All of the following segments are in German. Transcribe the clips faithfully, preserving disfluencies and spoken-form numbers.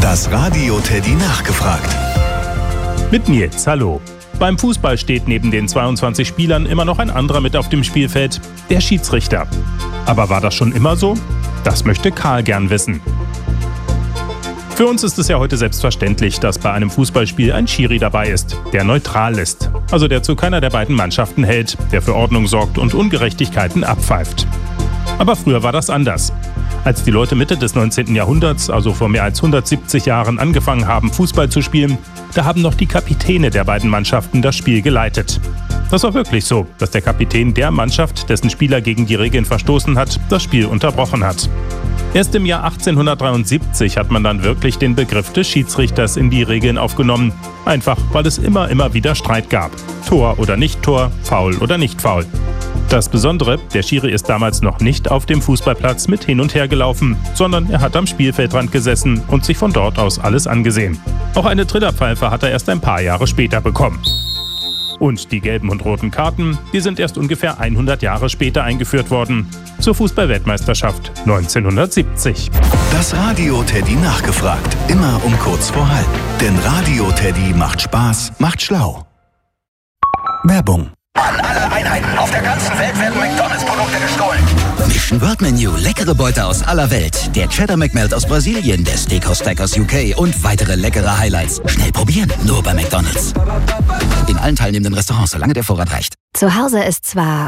Das Radio Teddy nachgefragt. Mit Nils, hallo. Beim Fußball steht neben den zweiundzwanzig Spielern immer noch ein anderer mit auf dem Spielfeld, der Schiedsrichter. Aber war das schon immer so? Das möchte Karl gern wissen. Für uns ist es ja heute selbstverständlich, dass bei einem Fußballspiel ein Schiri dabei ist, der neutral ist. Also der zu keiner der beiden Mannschaften hält, der für Ordnung sorgt und Ungerechtigkeiten abpfeift. Aber früher war das anders. Als die Leute Mitte des neunzehnten Jahrhunderts, also vor mehr als hundertsiebzig Jahren, angefangen haben, Fußball zu spielen, da haben noch die Kapitäne der beiden Mannschaften das Spiel geleitet. Das war wirklich so, dass der Kapitän der Mannschaft, dessen Spieler gegen die Regeln verstoßen hat, das Spiel unterbrochen hat. Erst im Jahr achtzehnhundertdreiundsiebzig hat man dann wirklich den Begriff des Schiedsrichters in die Regeln aufgenommen. Einfach, weil es immer, immer wieder Streit gab. Tor oder nicht Tor, Foul oder nicht Foul. Das Besondere, der Schiri ist damals noch nicht auf dem Fußballplatz mit hin und her gelaufen, sondern er hat am Spielfeldrand gesessen und sich von dort aus alles angesehen. Auch eine Trillerpfeife hat er erst ein paar Jahre später bekommen. Und die gelben und roten Karten, die sind erst ungefähr hundert Jahre später eingeführt worden. Zur Fußball-Weltmeisterschaft neunzehnhundertsiebzig. Das Radio Teddy nachgefragt. Immer um kurz vor halb. Denn Radio Teddy macht Spaß, macht schlau. Werbung. An alle Einheiten auf der ganzen Welt werden McDonalds-Produkte gestohlen. Mission World Menu, leckere Beute aus aller Welt. Der Cheddar McMelt aus Brasilien, der Steakhouse Stack aus U K und weitere leckere Highlights. Schnell probieren, nur bei McDonalds. In allen teilnehmenden Restaurants, solange der Vorrat reicht. Zu Hause ist zwar...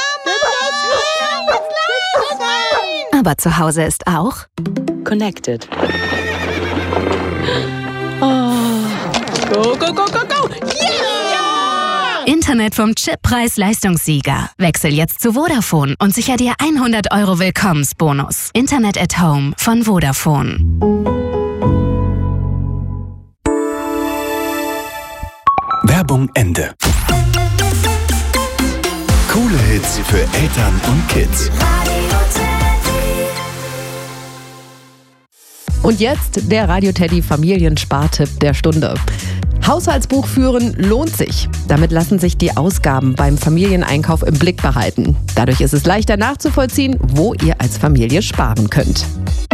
Aber zu Hause ist auch... Connected. Oh. Go, go, go, go, go! Yeah! Internet vom Chip Preis-Leistungssieger. Wechsel jetzt zu Vodafone und sicher dir hundert Euro Willkommensbonus. Internet at Home von Vodafone. Werbung Ende. Coole Hits für Eltern und Kids. Und jetzt der Radio Teddy Familienspartipp der Stunde. Haushaltsbuch führen lohnt sich. Damit lassen sich die Ausgaben beim Familieneinkauf im Blick behalten. Dadurch ist es leichter nachzuvollziehen, wo ihr als Familie sparen könnt.